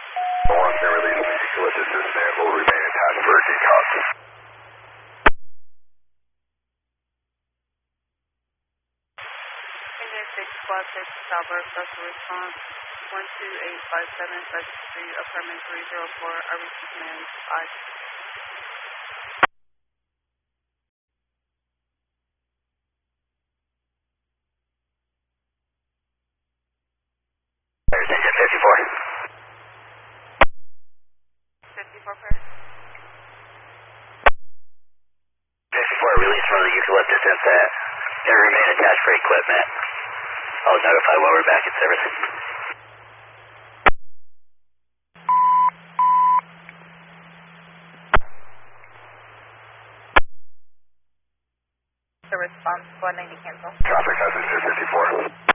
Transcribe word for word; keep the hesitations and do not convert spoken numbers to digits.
Once they release the utility assistance and will remain attached for decom. Indian six Squad six, Southwest Special Response, one two eight five seven Second Street, apartment three zero four, I reach command I. There's engine fifty-four. fifty-four Paris. fifty-four, release from the eucalyptus inset and remain attached for equipment. I'll notify while we're back in service. The response, one ninety cancel. Traffic message two fifty-four.